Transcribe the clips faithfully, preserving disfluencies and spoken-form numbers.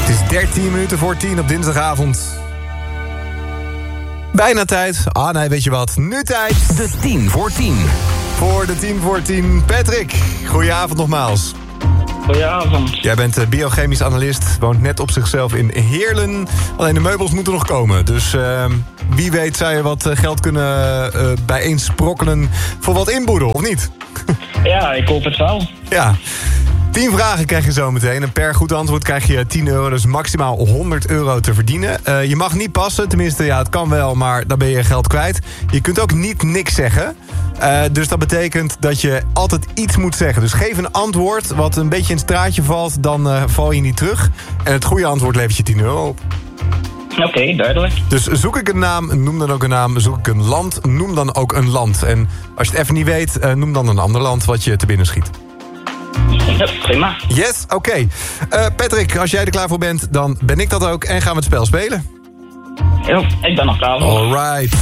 Het is dertien minuten voor tien op dinsdagavond. Bijna tijd. Ah nee, weet je wat. Nu tijd. De tien voor tien. Voor de tien voor tien. Patrick, goedenavond nogmaals. Goedenavond. Jij bent uh, biochemisch analist, woont net op zichzelf in Heerlen. Alleen de meubels moeten nog komen. Dus uh, wie weet zou je wat uh, geld kunnen uh, bijeensprokkelen voor wat inboedel, of niet? Ja, ik hoop het wel. Ja. tien vragen krijg je zo meteen. En per goed antwoord krijg je tien euro, dus maximaal honderd euro te verdienen. Uh, je mag niet passen, tenminste, ja, het kan wel, maar dan ben je geld kwijt. Je kunt ook niet niks zeggen. Uh, dus dat betekent dat je altijd iets moet zeggen. Dus geef een antwoord wat een beetje in het straatje valt, dan uh, val je niet terug. En het goede antwoord levert je tien euro op. Oké, okay, duidelijk. Dus zoek ik een naam, noem dan ook een naam. Zoek ik een land, noem dan ook een land. En als je het even niet weet, uh, noem dan een ander land wat je te binnen schiet. Ja, prima. Yes, oké. Okay. Uh, Patrick, als jij er klaar voor bent, dan ben ik dat ook. En gaan we het spel spelen. Ja, ik ben nog klaar voor. Alright.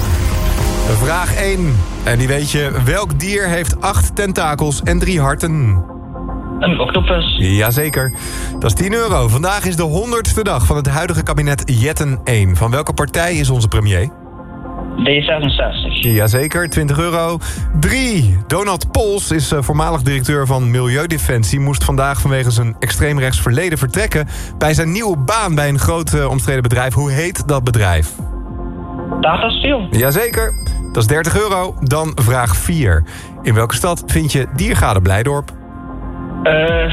Vraag één. En die weet je. Welk dier heeft acht tentakels en drie harten? Een octopus. Jazeker. Dat is tien euro. Vandaag is de honderdste dag van het huidige kabinet Jetten één. Van welke partij is onze premier? D zesenzestig. Jazeker, twintig euro. drie. Donald Pols is uh, voormalig directeur van Milieudefensie. Moest vandaag vanwege zijn extreemrechts verleden vertrekken bij zijn nieuwe baan bij een groot uh, omstreden bedrijf. Hoe heet dat bedrijf? Tata Steel. Jazeker, dat is dertig euro. Dan vraag vier. In welke stad vind je Diergade Blijdorp? Eh...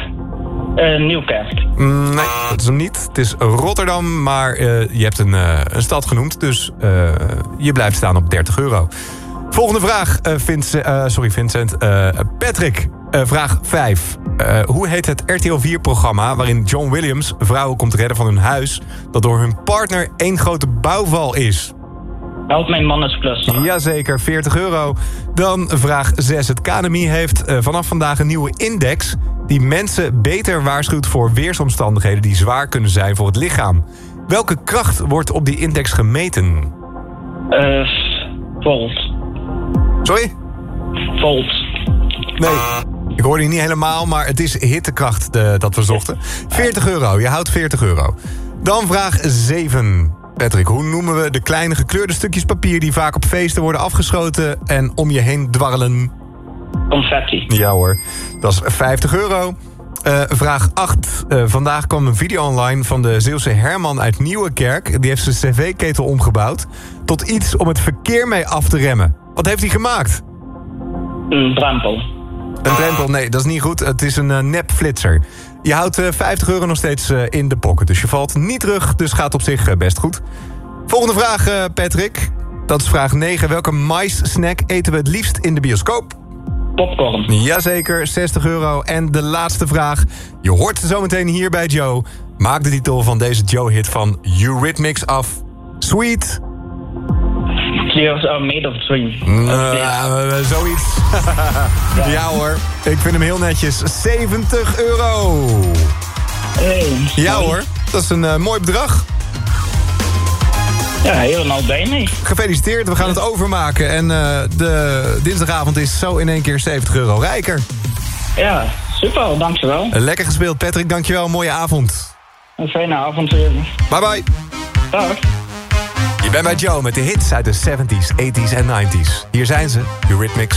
Uh, Nieuwkerk. Mm, nee, dat is hem niet. Het is Rotterdam, maar uh, je hebt een, uh, een stad genoemd. Dus uh, je blijft staan op dertig euro. Volgende vraag, uh, Vincent, uh, sorry Vincent. Uh, Patrick, uh, vraag vijf. Uh, hoe heet het R T L vier programma waarin John Williams vrouwen komt redden van hun huis dat door hun partner één grote bouwval is? Help mijn man is plus. Jazeker, veertig euro. Dan vraag zes. Het K N M I heeft uh, vanaf vandaag een nieuwe index die mensen beter waarschuwt voor weersomstandigheden die zwaar kunnen zijn voor het lichaam. Welke kracht wordt op die index gemeten? Eh, uh, volt. Sorry? Volt. Nee, ik hoorde je niet helemaal, maar het is hittekracht de, dat we zochten. veertig euro, je houdt veertig euro. Dan vraag zeven. Patrick, hoe noemen we de kleine gekleurde stukjes papier die vaak op feesten worden afgeschoten en om je heen dwarrelen? Confetti. Ja hoor, dat is vijftig euro. Uh, vraag acht. Uh, vandaag kwam een video online van de Zeeuwse Herman uit Nieuwekerk. Die heeft zijn cv-ketel omgebouwd tot iets om het verkeer mee af te remmen. Wat heeft hij gemaakt? Een drempel. Een drempel? Nee, dat is niet goed. Het is een uh, nepflitser. Je houdt uh, vijftig euro nog steeds uh, in de pocket. Dus je valt niet terug, dus gaat op zich uh, best goed. Volgende vraag, uh, Patrick. Dat is vraag negen. Welke mais-snack eten we het liefst in de bioscoop? Popcorn. Jazeker, zestig euro. En de laatste vraag. Je hoort zometeen hier bij Joe. Maak de titel van deze Joe-hit van Eurythmics af. Sweet. Tears are made of dream. Uh, uh, zoiets. ja. ja hoor, ik vind hem heel netjes. zeventig euro. Hey, ja hoor, dat is een uh, mooi bedrag. Ja, helemaal blij mee. Gefeliciteerd, we gaan het overmaken. En uh, de dinsdagavond is zo in één keer zeventig euro rijker. Ja, super, dankjewel. Lekker gespeeld, Patrick, dankjewel. Mooie avond. Een fijne avond weer. Bye bye. Dag. Je bent bij Joe met de hits uit de zeventies, tachtiger en negentiger. Hier zijn ze, Eurythmics.